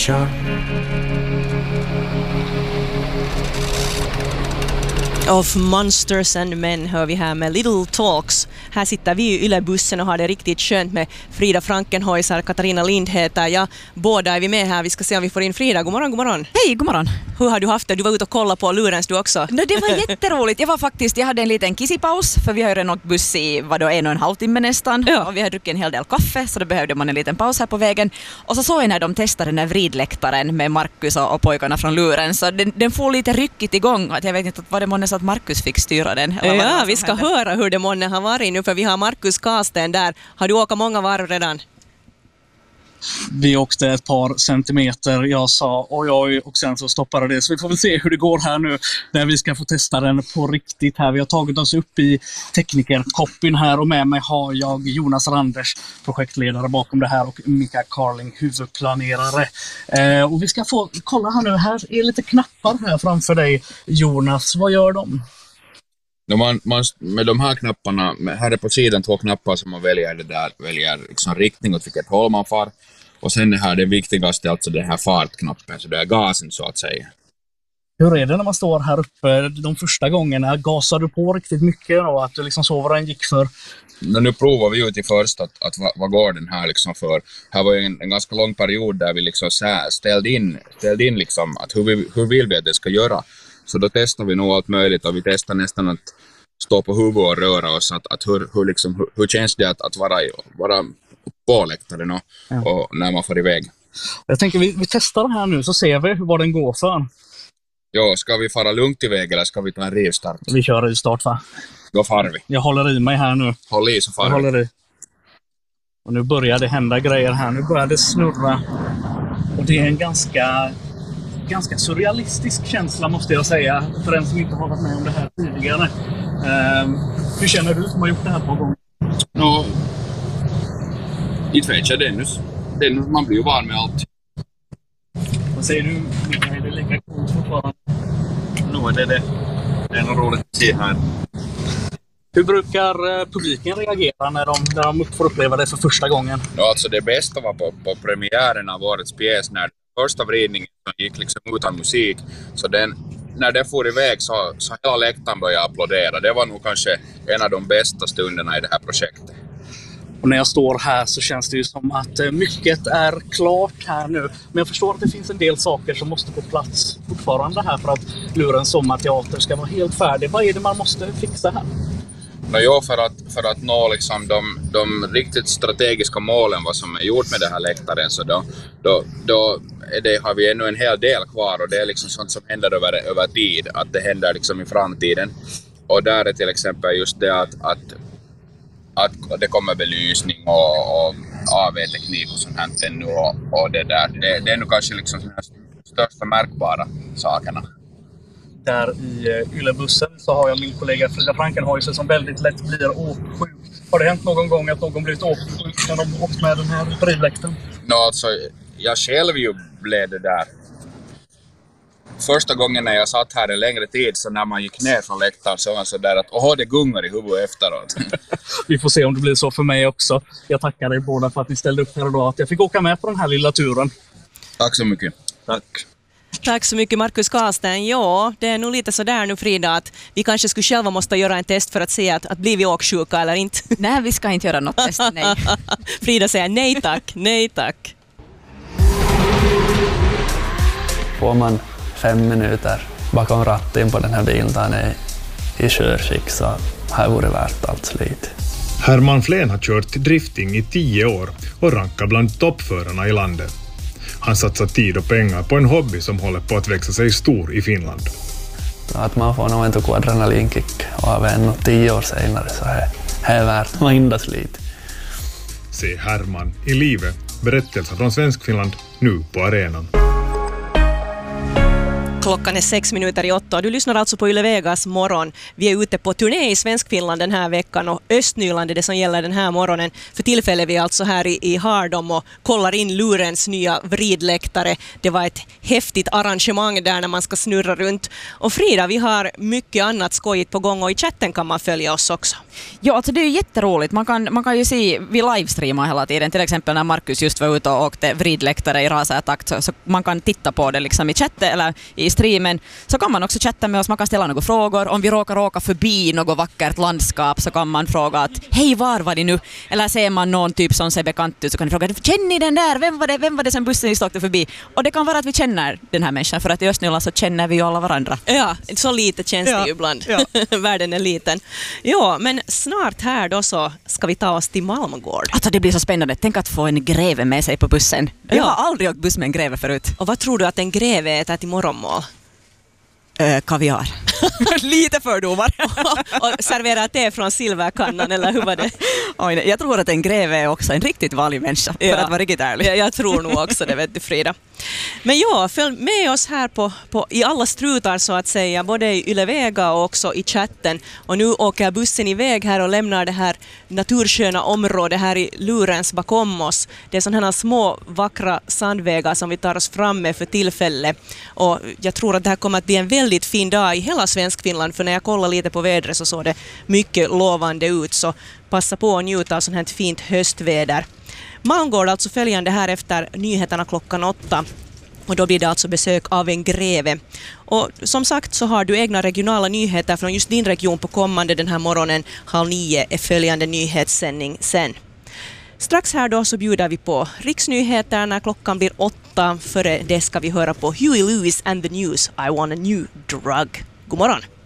Of Monsters and Men hör vi här med Little Talks. Här sitter vi i Yle-bussen och har det riktigt skönt med Frida Frankenhäuser, Katarina Lind heter jag. Båda är vi med här. Vi ska se om vi får in Frida. God morgon, god morgon. Hej, god morgon. Hur har du haft det? Du var ute och kollade på Lurens du också. No, det var jätteroligt. Jag hade en liten kissipaus för vi har ju redan åkt buss i 1,5 timme nästan. Ja. Och vi har druckit en hel del kaffe så då behövde man en liten paus här på vägen. Och så såg jag när de testade den här vridläktaren med Marcus och pojkarna från Luren. Så den får lite ryckigt igång. Att jag vet inte vad det månne så att Marcus fick styra den. Ja, vi ska höra hur det månne har varit nu för vi har Marcus Kasten där. Har du åkt många varv redan? Vi åkte ett par centimeter, jag sa oj och sen så stoppade det. Så vi får väl se hur det går här nu när vi ska få testa den på riktigt här. Vi har tagit oss upp i teknikerkoppin här och med mig har jag Jonas Randers, projektledare bakom det här och Mika Carling, huvudplanerare. Och vi ska få kolla här nu, här är lite knappar här framför dig Jonas, vad gör de? Med de här knapparna, här är på sidan 2 knappar som man väljer liksom riktning åt vilket håll man far. Och sen är det viktigaste, alltså den här fartknappen, så det är gasen så att säga. Hur är det när man står här uppe de första gångerna? Gasar du på riktigt mycket och att du liksom såg vad den gick för? Nu provar vi ut i först att vad går den här liksom för. Här var ju en ganska lång period där vi liksom ställde in liksom att hur vill vi att det ska göra. Så då testar vi nog allt möjligt och vi testar nästan att stå på huvudet och röra oss. Att hur känns det att vara på läktaren och när man får iväg. Jag tänker vi testar det här nu så ser vi vad den går för. Ja, ska vi fara lugnt iväg eller ska vi ta en rivstart? Vi kör rivstart va? Då far vi. Jag håller i mig här nu. Håll i så far vi. Håller i. Och nu börjar det hända grejer här. Nu börjar det snurra. Och det är en ganska surrealistisk känsla måste jag säga för den som inte har varit med om det här tidigare. Hur känner du som har gjort det här på gång? Inte vet jag det nu. Man blir ju van med allt. Vad säger du? Är det lika coolt fortfarande? Nu är det. Det är nog roligt att se här. Hur brukar publiken reagera när de får uppleva det för första gången? Ja, alltså det bästa var på premiären av årets pjäs när första vridningen gick liksom utan musik. Så när den får iväg så hela läktaren började applådera. Det var nog kanske en av de bästa stunderna i det här projektet. Och när jag står här så känns det ju som att mycket är klart här nu. Men jag förstår att det finns en del saker som måste på plats fortfarande här för att Lurens sommarteater ska vara helt färdig. Vad är det man måste fixa här? För att nå liksom de riktigt strategiska målen vad som är gjort med den här läktaren så då har vi ännu en hel del kvar och det är liksom sånt som händer över tid, att det händer liksom i framtiden. Och där är till exempel just det att det kommer belysning och AV-teknik och sånt här ännu och det där. Det är nog kanske liksom de största märkbara sakerna. Där i Yle-bussen så har jag min kollega Frida Frankenhäuser som väldigt lätt blir åksjuk. Har det hänt någon gång att någon blivit åksjuk när de åkt med den här vridläktaren? Alltså, jag själv ju blev det där. Första gången när jag satt här en längre tid så när man gick ner från läktaren så var man så där att det gungar i huvudet efteråt. Vi får se om det blir så för mig också. Jag tackar er båda för att ni ställde upp här idag. Att jag fick åka med på den här lilla turen. Tack så mycket. Tack. Tack så mycket Marcus Kasten. Ja, det är nog lite sådär nu Frida att vi kanske skulle själva måste göra en test för att se att blir vi åksjuka eller inte. Nej, vi ska inte göra något test, nej. Frida säger nej tack, nej tack. Får man 5 minuter bakom ratten på den här bilen där den är i körskick så har det varit värt allt slit. Herman Flen har kört drifting i 10 år och rankar bland toppförarna i landet. Han satsar tid och pengar på en hobby som håller på att växa sig stor i Finland. Att man får nog en adrenalinkick och även 10 år senare så är det värt varenda slit. Se Herman i livet. Berättelser från Svenskfinland nu på arenan. Klockan är 6:06 och du lyssnar alltså på Yle Vegas morgon. Vi är ute på turné i Svenskfinland den här veckan och Östnyland är det som gäller den här morgonen. För tillfället är vi alltså här i Hardom och kollar in Lurens nya vridläktare. Det var ett häftigt arrangemang där när man ska snurra runt. Och Frida, vi har mycket annat skojigt på gång och i chatten kan man följa oss också. Ja, alltså det är ju jätteroligt. Man kan ju se, vi livestreamar hela tiden. Till exempel när Markus just var ute och åkte vridläktare i rasatakt så man kan titta på det liksom i chatten eller i streamen. Så kan man också chatta med oss, man kan ställa några frågor. Om vi råkar åka förbi något vackert landskap så kan man fråga att hej, var var det nu? Eller ser man någon typ som ser bekant ut så kan ni fråga, känner ni den där? Vem var det som bussen just åkte förbi? Och det kan vara att vi känner den här människan, för att i Östnyland så känner vi ju alla varandra. Ja, så lite känns det ju ibland. Ja. Världen är liten. Ja, men snart här då så ska vi ta oss till Malmgård. Alltså det blir så spännande. Tänk att få en greve med sig på bussen. Jag har aldrig åkt buss med en greve förut. Och vad tror du att en greve äter till morgonmål? Kaviar. Lite fördomar. Och servera te från silverkannan, eller hur var det? Oj, jag tror att en greve är också en riktigt vanlig människa, för att vara riktigt ärlig. Jag tror nog också det, vet du, Frida. Men ja, följ med oss här i alla strutar så att säga, både i Yle Vega och också i chatten. Och nu åker bussen iväg här och lämnar det här natursköna området här i Lurens bakom oss. Det är sådana här små vackra sandvägar som vi tar oss fram med för tillfället. Och jag tror att det här kommer att bli en väldigt fin dag i hela Svenskfinland, för när jag kollar lite på vädret så såg det mycket lovande ut, så passa på att njuta av sånt här fint höstväder. Malmgård alltså följande här efter nyheterna klockan 8. Och då blir det alltså besök av en greve. Och som sagt så har du egna regionala nyheter från just din region på kommande den här morgonen. 8:30 är följande nyhetssändning sen. Strax här då så bjuder vi på riksnyheter när klockan blir 8. Före det ska vi höra på Huey Lewis and the News, I want a new drug. God morgon!